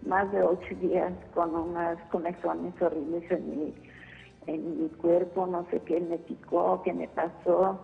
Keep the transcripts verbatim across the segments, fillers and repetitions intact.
más de ocho días con unas comezones horribles en mi, en mi cuerpo, no sé qué me picó, qué me pasó,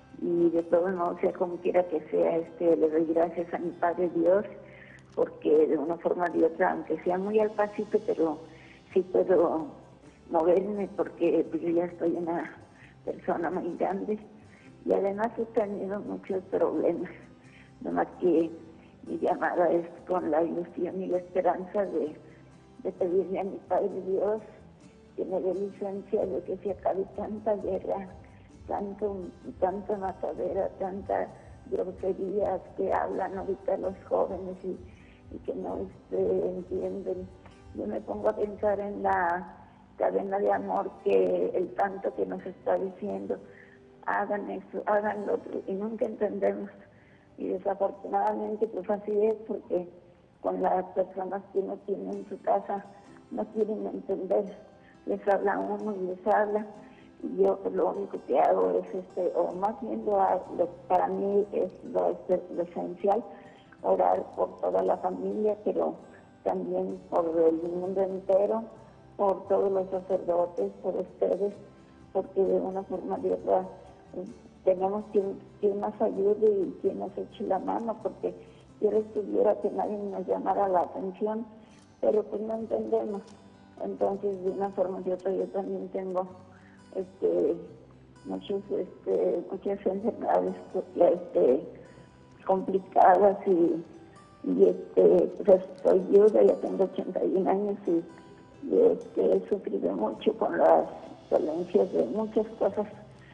y de todo modo, sea como quiera que sea, este, le doy gracias a mi Padre Dios, porque de una forma o de otra, aunque sea muy al pasito, pero sí puedo moverme, porque pues, yo ya estoy una persona muy grande, y además he tenido muchos problemas, nomás que mi llamada es con la ilusión y la esperanza de, de pedirle a mi Padre Dios que me dé licencia de que se acabe tanta guerra, tanto, tanta matadera, tanta groserías que hablan ahorita los jóvenes y, y que no este, entienden. Yo me pongo a pensar en la cadena de amor que el tanto que nos está diciendo, hagan eso, hagan lo otro, y nunca entendemos. Y desafortunadamente pues así es, porque con las personas que uno tiene en su casa no quieren entender, les habla uno y les habla, y yo pues, lo único que hago es, este o más bien lo, lo para mí es lo, este, lo esencial, orar por toda la familia, pero también por el mundo entero, por todos los sacerdotes, por ustedes, porque de una forma u otra tenemos quien, quien nos ayude y quien nos eche la mano, porque yo estuviera que nadie nos llamara la atención, pero pues no entendemos. Entonces, de una forma u otra, yo también tengo este, muchos, este, muchas enfermedades este, complicadas y, y este, pues estoy viuda, ya tengo ochenta y un años y, y este, he sufrido mucho con las dolencias de muchas cosas,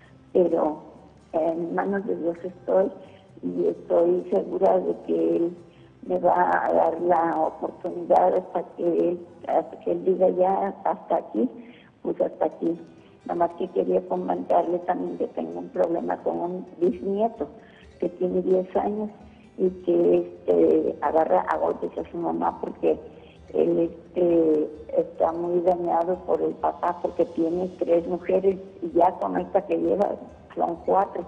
pero en manos de Dios estoy y estoy segura de que Él me va a dar la oportunidad hasta que Él, hasta que él diga ya hasta aquí, pues hasta aquí. Nada más que quería comentarle también que tengo un problema con un bisnieto que tiene diez años y que este, agarra a golpes a su mamá porque él este, está muy dañado por el papá porque tiene tres mujeres y ya con esta que lleva son cuatro.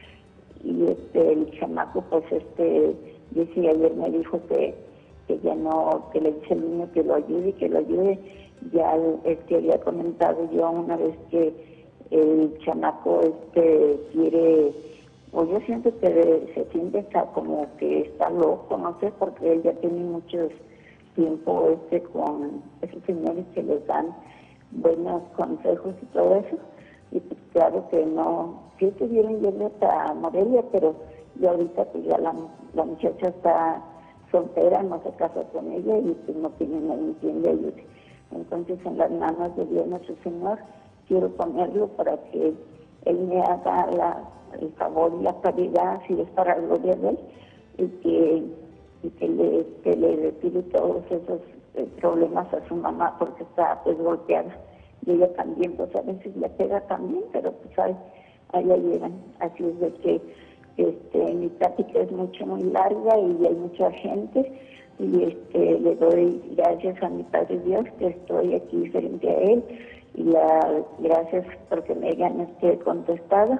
Y este, el chamaco pues este, dice, ayer me dijo que, que ya no, que le dice al niño que lo ayude, que lo ayude. Ya este, había comentado yo una vez que el chamaco este, quiere, pues yo siento que se siente está como que está loco, no sé, porque él ya tiene muchos tiempo este con esos señores que les dan buenos consejos y todo eso. Y pues claro que no, sí estuvieron yendo hasta Morelia, pero ya ahorita pues ya la, la muchacha está soltera, no se casa con ella y pues no tiene nadie quien le ayude. Entonces en las manos de Dios nuestro Señor quiero ponerlo para que Él me haga la, el favor y la caridad, si es para la gloria de Él, y que, y que, le, que le retire todos esos eh, problemas a su mamá porque está pues golpeada. Y ella también, pues a veces le pega también, pero pues ahí, allá llegan. Así es de que este, mi plática es mucho, muy larga y hay mucha gente. Y este, le doy gracias a mi Padre Dios que estoy aquí frente a Él. Y la, gracias porque me hayan este, contestado.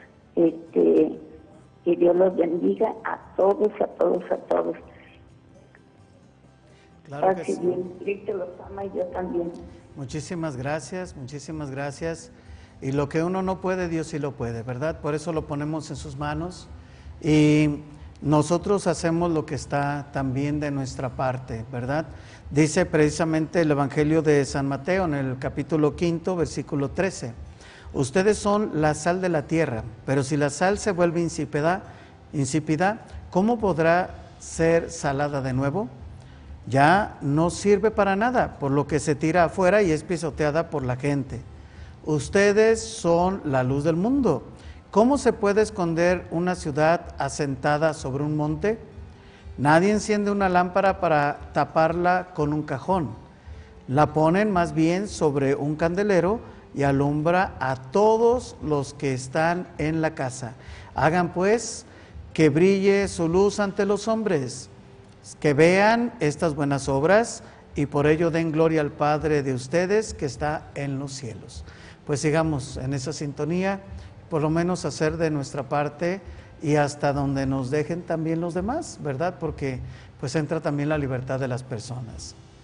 Este, que Dios los bendiga a todos, a todos, a todos. Claro que Así sí. bien, Cristo los ama y yo también. Muchísimas gracias, muchísimas gracias. Y lo que uno no puede, Dios sí lo puede, ¿verdad? Por eso lo ponemos en sus manos. Y nosotros hacemos lo que está también de nuestra parte, ¿verdad? Dice precisamente el Evangelio de San Mateo en el capítulo quinto, versículo trece. Ustedes son la sal de la tierra, pero si la sal se vuelve insípida, insípida, ¿cómo podrá ser salada de nuevo? Ya no sirve para nada, por lo que se tira afuera y es pisoteada por la gente. Ustedes son la luz del mundo. ¿Cómo se puede esconder una ciudad asentada sobre un monte? Nadie enciende una lámpara para taparla con un cajón. La ponen más bien sobre un candelero y alumbra a todos los que están en la casa. Hagan pues que brille su luz ante los hombres, que vean estas buenas obras y por ello den gloria al Padre de ustedes que está en los cielos. Pues sigamos en esa sintonía, por lo menos hacer de nuestra parte y hasta donde nos dejen también los demás, ¿verdad? Porque pues entra también la libertad de las personas.